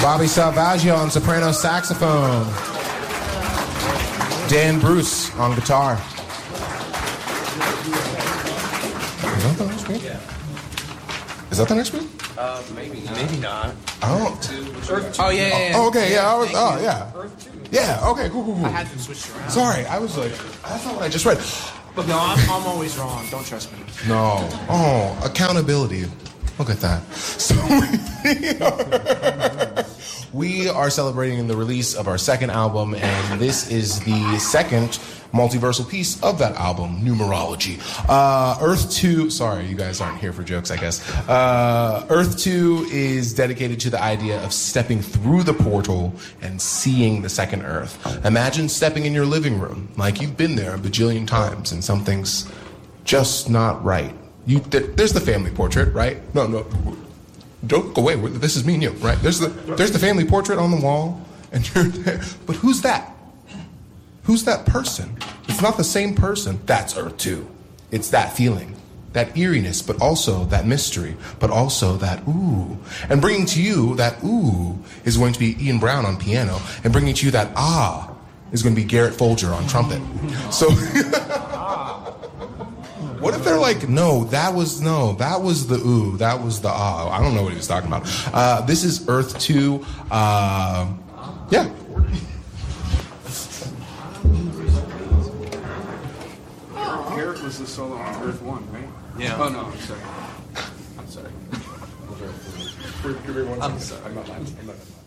Bobby Salvaggio on soprano saxophone. Dan Bruce on guitar. Is that the next one? Maybe not. Oh. Oh, yeah. Oh, okay, yeah. Yeah. Yeah, okay, cool. I had to switch around. Sorry, I was like, that's not what I just read. But no, I'm always wrong. Don't trust me. No. Oh, accountability. Look at that. So we are celebrating the release of our second album, and this is the second multiversal piece of that album, Numerology. Earth 2, sorry, you guys aren't here for jokes, I guess. Earth 2 is dedicated to the idea of stepping through the portal and seeing the second Earth. Imagine stepping in your living room, like you've been there a bajillion times, and something's just not right. There's the family portrait, right? No, don't go away. This is me and you, right? There's the family portrait on the wall, and you're there. But who's that? Who's that person? It's not the same person. That's Earth 2. It's that feeling, that eeriness, but also that mystery, but also that ooh. And bringing to you that ooh is going to be Ian Brown on piano, and bringing to you that ah is going to be Garrett Folger on trumpet. So, what if they're like, no, that was the ooh, that was the ah. I don't know what he was talking about. This is Earth 2. Yeah. Garrett was the solo on Earth 1, right? Yeah. Oh, no, I'm sorry. I'm sorry. I'm sorry. I'm not lying.